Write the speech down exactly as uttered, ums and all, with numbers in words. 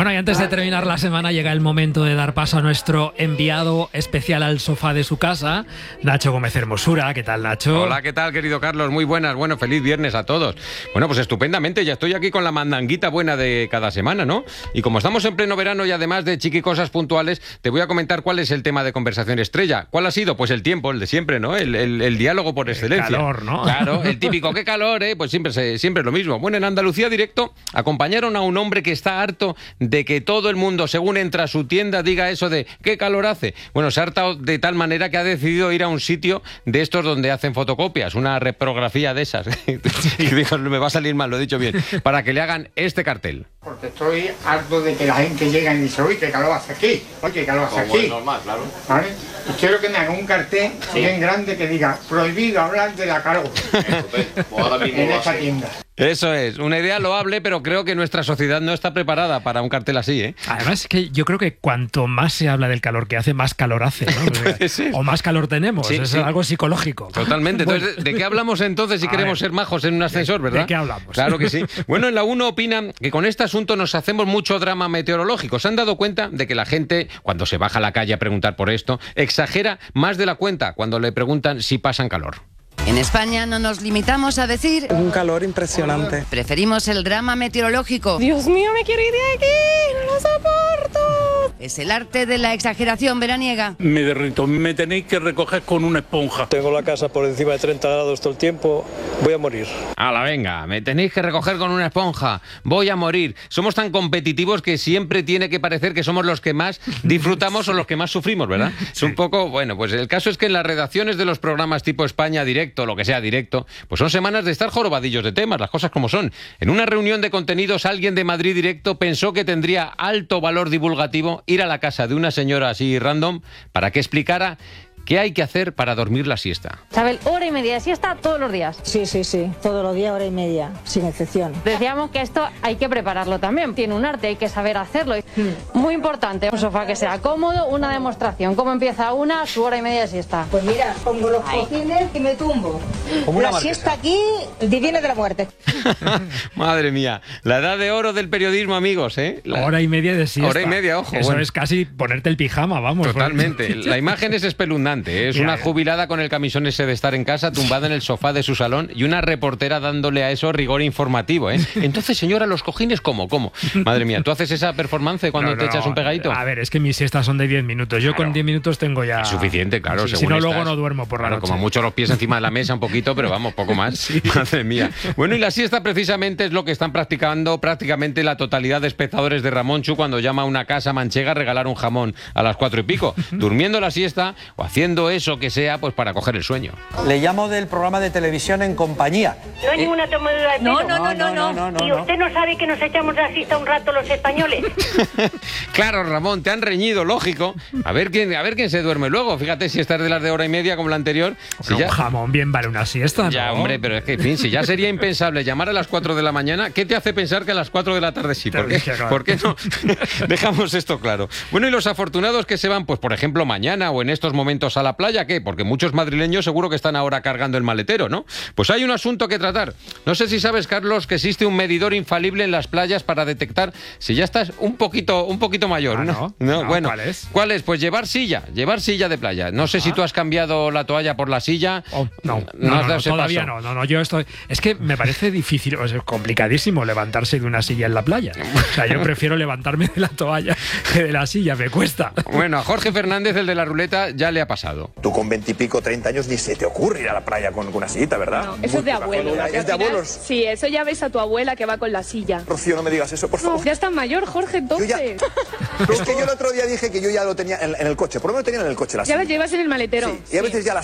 Bueno, y antes de terminar la semana llega el momento de dar paso a nuestro enviado especial al sofá de su casa, Nacho Gómez Hermosura. ¿Qué tal, Nacho? Hola, ¿qué tal, querido Carlos? Muy buenas. Bueno, feliz viernes a todos. Bueno, pues estupendamente. Ya estoy aquí con la mandanguita buena de cada semana, ¿no? Y como estamos en pleno verano y además de chiqui cosas puntuales, te voy a comentar cuál es el tema de conversación estrella. ¿Cuál ha sido? Pues el tiempo, el de siempre, ¿no? El, el, el diálogo por excelencia. El calor, ¿no? Claro, el típico, ¿qué calor, eh? Pues siempre, se, siempre es lo mismo. Bueno, en Andalucía Directo acompañaron a un hombre que está harto de que todo el mundo, según entra a su tienda, diga eso de ¿qué calor hace? Bueno, se ha hartado de tal manera que ha decidido ir a un sitio de estos donde hacen fotocopias, una reprografía de esas. Y dijo, me va a salir mal, lo he dicho bien, para que le hagan este cartel. Porque estoy harto de que la gente llega y dice, uy, qué calor hace aquí, uy, qué calor hace aquí. Es normal, claro. ¿Vale? Y quiero que me hagan un cartel sí. bien grande que diga, prohibido hablar de la calor en esta tienda. Eso es, una idea loable, pero creo que nuestra sociedad no está preparada para un cartel así, ¿eh? Además, es que yo creo que cuanto más se habla del calor que hace, más calor hace, ¿no? O más calor tenemos, sí, es sí. algo psicológico. Totalmente. Entonces, ¿de qué hablamos entonces si a queremos ver, ser majos en un ascensor, verdad? ¿De qué hablamos? Claro que sí. Bueno, en la uno opinan que con este asunto nos hacemos mucho drama meteorológico. ¿Se han dado cuenta de que la gente, cuando se baja a la calle a preguntar por esto, exagera más de la cuenta cuando le preguntan si pasan calor? En España no nos limitamos a decir... Un calor impresionante. Preferimos el drama meteorológico. Dios mío, me quiero ir de aquí, no lo soporto. Es el arte de la exageración veraniega. Me derrito, me tenéis que recoger con una esponja. Tengo la casa por encima de treinta grados todo el tiempo, voy a morir. ¡Hala, venga! Me tenéis que recoger con una esponja, voy a morir. Somos tan competitivos que siempre tiene que parecer que somos los que más disfrutamos o los que más sufrimos, ¿verdad? Sí. Es un poco, bueno, pues el caso es que en las redacciones de los programas tipo España Directo, lo que sea directo, pues son semanas de estar jorobadillos de temas, las cosas como son. En una reunión de contenidos, alguien de Madrid Directo pensó que tendría alto valor divulgativo ir a la casa de una señora así random para que explicara ¿qué hay que hacer para dormir la siesta? Isabel, hora y media de siesta todos los días. Sí, sí, sí, todos los días hora y media, sin excepción. Decíamos que esto hay que prepararlo también, tiene un arte, hay que saber hacerlo. Hmm. Muy importante, un sofá que sea cómodo, una demostración. ¿Cómo empieza una? Su hora y media de siesta. Pues mira, pongo los cojines y me tumbo. La siesta aquí viene de la muerte. Madre mía, la edad de oro del periodismo, amigos, ¿eh? La... Hora y media de siesta. Hora y media, ojo. Eso bueno. es casi ponerte el pijama, vamos. Totalmente. Porque... La imagen es espeluznante. Es una jubilada con el camisón ese de estar en casa, tumbada en el sofá de su salón y una reportera dándole a eso rigor informativo, ¿eh? Entonces, señora, ¿los cojines cómo? ¿Cómo? Madre mía, ¿tú haces esa performance cuando no, no, te echas un pegadito? A ver, es que mis siestas son de diez minutos. Yo claro. con diez minutos tengo ya... Es suficiente, claro. Sí, según si no, estás, luego no duermo por la claro, noche. Como mucho los pies encima de la mesa un poquito, pero vamos, poco más. Sí. Madre mía. Bueno, y la siesta precisamente es lo que están practicando prácticamente la totalidad de espectadores de Ramonchu cuando llama a una casa manchega a regalar un jamón a las cuatro y pico, durmiendo la siesta o haciendo eso que sea pues para coger el sueño. Le llamo del programa de televisión En Compañía. No hay ninguna tomadura de pelo. No, no, no, no, no, no, no. ¿Y usted no sabe que nos echamos la siesta un rato los españoles? Claro, Ramón, te han reñido, lógico. A ver quién, a ver quién se duerme luego. Fíjate si estás de las de hora y media como la anterior. Si ya... Un jamón bien vale una siesta, ¿no? Ya, hombre, pero es que, en fin, si ya sería impensable llamar a las cuatro de la mañana, ¿qué te hace pensar que a las cuatro de la tarde sí? ¿Por qué, claro. ¿Por qué no? Dejamos esto claro. Bueno, y los afortunados que se van, pues por ejemplo, mañana o en estos momentos a la playa, ¿qué? Porque muchos madrileños seguro que están ahora cargando el maletero, ¿no? Pues hay un asunto que tratar. No sé si sabes, Carlos, que existe un medidor infalible en las playas para detectar si ya estás un poquito, un poquito mayor. Ah, ¿no? ¿no? No, bueno, ¿cuál es? ¿Cuál es? Pues llevar silla, llevar silla de playa. No sé ah. si tú has cambiado la toalla por la silla. Oh, no, no, no, no, no, no todavía no, no, no, yo estoy... Es que me parece difícil, o sea, es complicadísimo levantarse de una silla en la playa. O sea, yo prefiero levantarme de la toalla que de la silla, me cuesta. Bueno, a Jorge Fernández, el de la ruleta, ya le ha pasado. Tú con veintipico, treinta años ni se te ocurre ir a la playa con, con una sillita, ¿verdad? No, eso es de abuelos. ¿Es de abuelos? Sí, eso ya ves a tu abuela que va con la silla. Rocío, no me digas eso, por favor. No, ya está mayor, Jorge, entonces. Yo ya... Es que yo el otro día dije que yo ya lo tenía en, en el coche, por lo menos lo tenía en el coche la Ya silla. la llevas en el maletero. Sí, y a veces sí. ya la